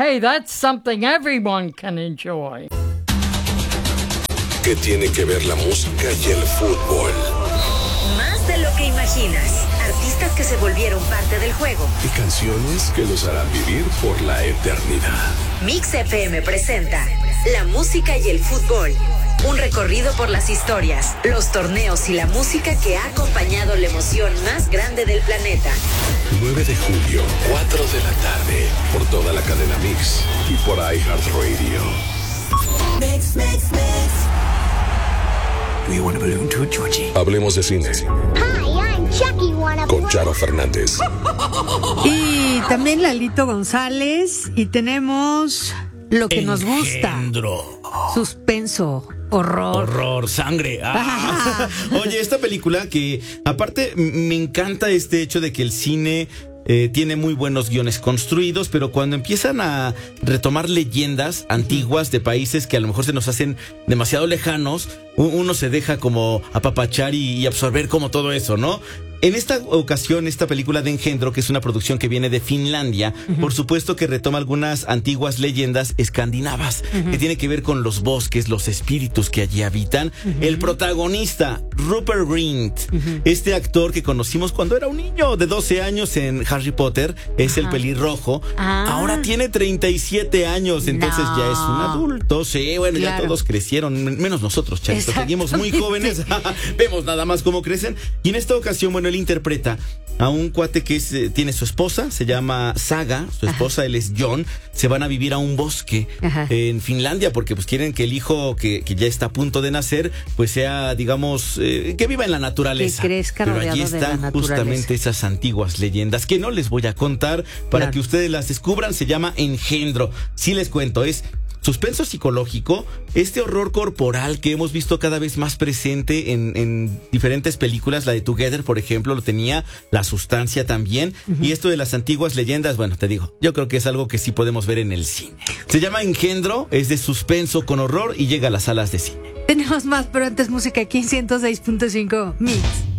Hey, that's something everyone can enjoy. ¿Qué tiene que ver la música y el fútbol? Más de lo que imaginas. Artistas que se volvieron parte del juego. Y canciones que los harán vivir por la eternidad. Mix FM presenta la música y el fútbol. Un recorrido por las historias, los torneos y la música que ha acompañado la emoción más grande del planeta. 9 de julio, 4 de la tarde, por toda la cadena Mix y por iHeartRadio. Mix. Do you want a balloon too, Georgie? Hablemos de cine. Hi, I'm Chucky. Con Charo Fernández. Y también Lalito González. Y tenemos lo que nos gusta. Suspenso, horror, sangre. Oye, esta película que aparte me encanta este hecho de que el cine tiene muy buenos guiones construidos, pero cuando empiezan a retomar leyendas antiguas de países que a lo mejor se nos hacen demasiado lejanos, uno se deja como apapachar y absorber como todo eso, ¿no? En esta ocasión, esta película de Engendro, que es una producción que viene de Finlandia, por supuesto que retoma algunas antiguas leyendas escandinavas, que tiene que ver con los bosques, los espíritus que allí habitan. El protagonista, Rupert Grint, este actor que conocimos cuando era un niño de 12 años en Harry Potter, es el pelirrojo. Ahora tiene 37 años, entonces ya es un adulto. Sí, bueno, ya todos crecieron, menos nosotros, Charito, seguimos muy jóvenes. Vemos nada más cómo crecen. Y en esta ocasión, bueno, él interpreta a un cuate que tiene su esposa, se llama Saga, su esposa, él es John. Se van a vivir a un bosque en Finlandia porque pues quieren que el hijo que ya está a punto de nacer pues sea, digamos, que viva en la naturaleza. Que crezca Pero rodeado allí de la están naturaleza. justamente esas antiguas leyendas que no les voy a contar para que ustedes las descubran. Se llama Engendro. Sí les cuento, es suspenso psicológico, este horror corporal que hemos visto cada vez más presente en diferentes películas. La de Together, por ejemplo, lo tenía, La Sustancia también. Y esto de las antiguas leyendas, bueno, te digo, yo creo que es algo que sí podemos ver en el cine. Se llama Engendro, es de suspenso con horror y llega a las salas de cine. Tenemos más, pero antes música aquí en 106.5 Mix.